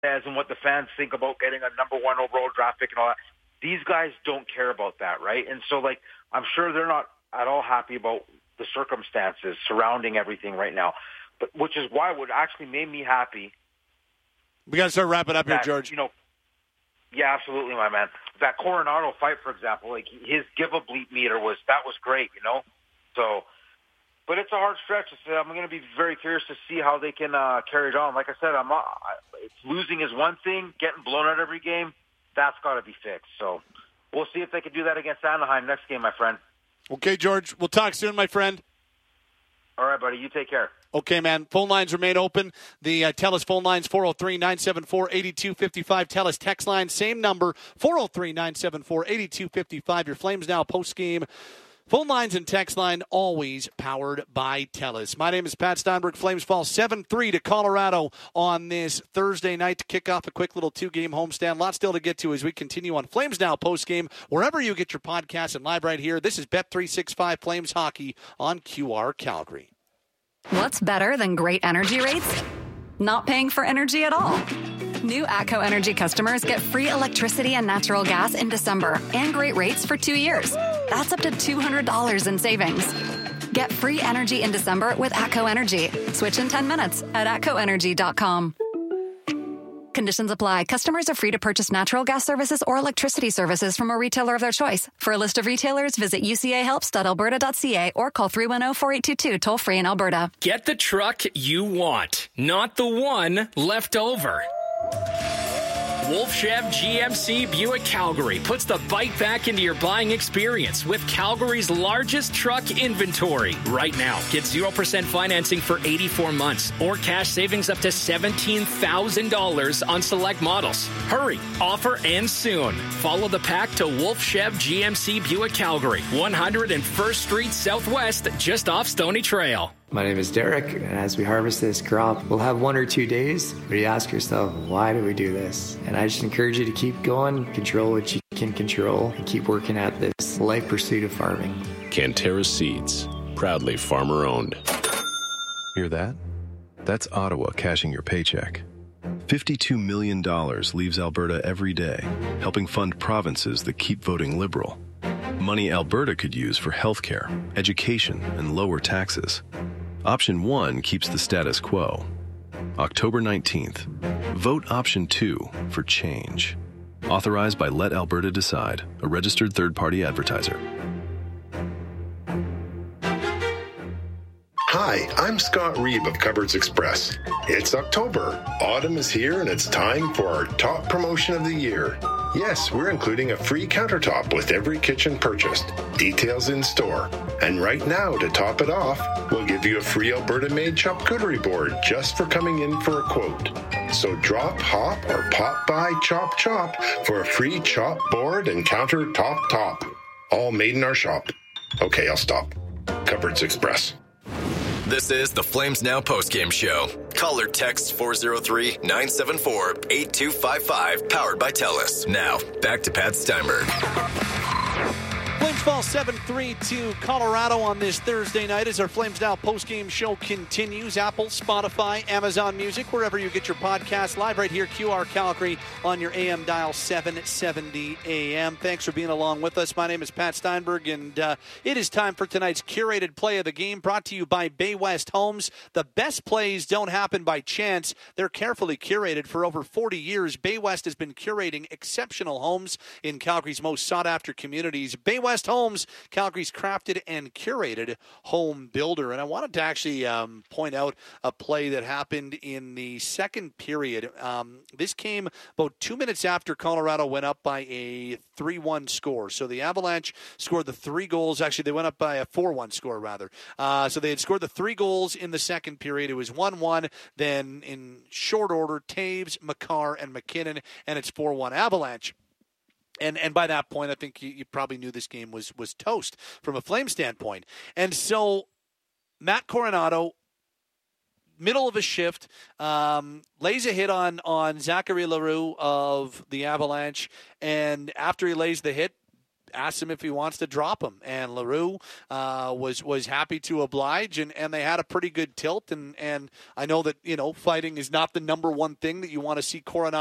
and what the fans think about getting a number 1 overall draft pick and all that. These guys don't care about that, right? And so, like, I'm sure they're not at all happy about the circumstances surrounding everything right now, but which is why what actually made me happy. We got to start wrapping up here, George. Yeah, absolutely, my man. That Coronado fight, for example, like his give a bleep meter was great, So, but it's a hard stretch. I'm going to be very curious to see how they can carry it on. Like I said, it's losing is one thing, getting blown out every game, that's got to be fixed. So, we'll see if they can do that against Anaheim next game, my friend. Okay, George. We'll talk soon, my friend. All right, buddy. You take care. Okay, man. Phone lines remain open. The TELUS phone lines, 403-974-8255. TELUS text line, same number, 403-974-8255. Your Flames Now post-game phone lines and text line, always powered by TELUS. My name is Pat Steinberg. Flames fall 7-3 to Colorado on this Thursday night to kick off a quick little 2-game homestand. Lots still to get to as we continue on Flames Now post-game, wherever you get your podcasts and live right here. This is Bet365 Flames Hockey on QR Calgary. What's better than great energy rates? Not paying for energy at all. New ATCO Energy customers get free electricity and natural gas in December and great rates for 2 years. That's up to $200 in savings. Get free energy in December with ATCO Energy. Switch in 10 minutes at atcoenergy.com. Conditions apply. Customers are free to purchase natural gas services or electricity services from a retailer of their choice. For a list of retailers, visit ucahelps.alberta.ca or call 310-4822 toll-free in Alberta. Get the truck you want, not the one left over. Wolf Chev GMC Buick Calgary puts the bite back into your buying experience with Calgary's largest truck inventory. Right now, get 0% financing for 84 months or cash savings up to $17,000 on select models. Hurry, offer ends soon. Follow the pack to Wolf Chev GMC Buick Calgary, 101st Street Southwest, just off Stony Trail. My name is Derek, and as we harvest this crop, we'll have 1 or 2 days where you ask yourself, why do we do this? And I just encourage you to keep going, control what you can control, and keep working at this life pursuit of farming. Canterra Seeds, proudly farmer-owned. Hear that? That's Ottawa cashing your paycheck. $52 million leaves Alberta every day, helping fund provinces that keep voting Liberal. Money Alberta could use for healthcare, education, and lower taxes. Option 1 keeps the status quo. October 19th. Vote Option 2 for change. Authorized by Let Alberta Decide, a registered third-party advertiser. Hi, I'm Scott Reeb of Cupboards Express. It's October. Autumn is here and it's time for our top promotion of the year. Yes, we're including a free countertop with every kitchen purchased. Details in store. And right now, to top it off, we'll give you a free Alberta-made charcuterie board just for coming in for a quote. So drop, hop, or pop by Chop Chop for a free chop board and countertop top. All made in our shop. Okay, I'll stop. Cupboards Express. This is the Flames Now postgame show. Call or text 403-974-8255, powered by TELUS. Now, back to Pat Steinberg. Flames fall 7-3 to Colorado on this Thursday night as our Flames Now postgame show continues. Apple, Spotify, Amazon Music, wherever you get your podcast. Live right here, QR Calgary on your AM dial 770 AM. Thanks for being along with us. My name is Pat Steinberg, and it is time for tonight's curated play of the game, brought to you by Bay West Homes. The best plays don't happen by chance. They're carefully curated. For over 40 years, Bay West has been curating exceptional homes in Calgary's most sought-after communities. Bay West Homes, Calgary's crafted and curated home builder. And I wanted to actually point out a play that happened in the second period. This came about 2 minutes after Colorado went up by a 3-1 score. So the Avalanche scored the 3 goals. Actually, they went up by a 4-1 score, rather. So they had scored the 3 goals in the second period. It was 1-1. Then in short order, Taves, Makar, and McKinnon, and it's 4-1 Avalanche. And by that point, I think you probably knew this game was toast from a Flame standpoint. And so Matt Coronado, middle of a shift, lays a hit on Zachary Leroux of the Avalanche. And after he lays the hit, asks him if he wants to drop him. And LaRue was happy to oblige, and they had a pretty good tilt. And I know that, fighting is not the number one thing that you want to see Coronado